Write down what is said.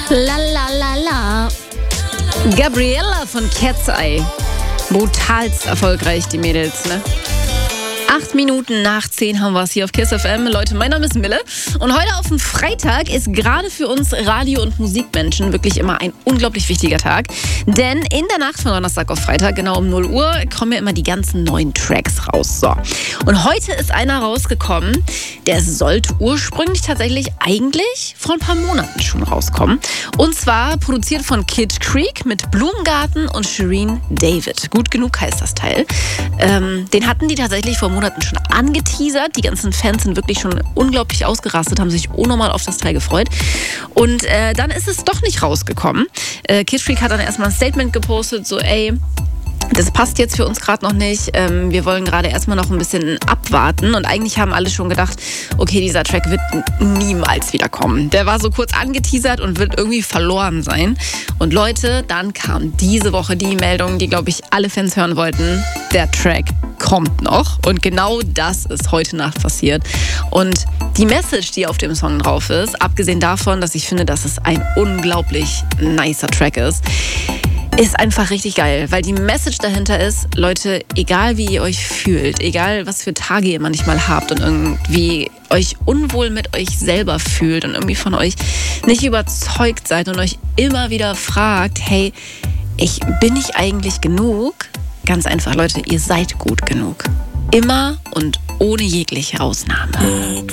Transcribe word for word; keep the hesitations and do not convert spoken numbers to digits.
La la la la. Gabriella von Cat's Eye. Brutalst erfolgreich, die Mädels, ne? Acht Minuten nach zehn haben wir es hier auf KISS F M. Leute, mein Name ist Mille und heute auf dem Freitag ist gerade für uns Radio- und Musikmenschen wirklich immer ein unglaublich wichtiger Tag. Denn in der Nacht von Donnerstag auf Freitag, genau um null Uhr, kommen ja immer die ganzen neuen Tracks raus. So. Und heute ist einer rausgekommen, der sollte ursprünglich tatsächlich eigentlich vor ein paar Monaten schon rauskommen. Und zwar produziert von Kid Creek mit Blumengarten und Shireen David. Gut genug heißt das Teil. Ähm, den hatten die tatsächlich vor Monaten schon angeteasert. Die ganzen Fans sind wirklich schon unglaublich ausgerastet, haben sich unnormal auf das Teil gefreut. Und äh, dann ist es doch nicht rausgekommen. Äh, Kid Creek hat dann erstmal ein Statement gepostet, so ey, das passt jetzt für uns gerade noch nicht. Ähm, wir wollen gerade erstmal noch ein bisschen abwarten. Und eigentlich haben alle schon gedacht, okay, dieser Track wird niemals wiederkommen. Der war so kurz angeteasert und wird irgendwie verloren sein. Und Leute, dann kam diese Woche die Meldung, die, glaube ich, alle Fans hören wollten. Der Track kommt noch. Und genau das ist heute Nacht passiert. Und die Message, die auf dem Song drauf ist, abgesehen davon, dass ich finde, dass es ein unglaublich nicer Track ist, ist einfach richtig geil, weil die Message dahinter ist, Leute, egal wie ihr euch fühlt, egal was für Tage ihr manchmal habt und irgendwie euch unwohl mit euch selber fühlt und irgendwie von euch nicht überzeugt seid und euch immer wieder fragt, hey, ich bin ich eigentlich genug? Ganz einfach, Leute, ihr seid gut genug. Immer und ohne jegliche Ausnahme.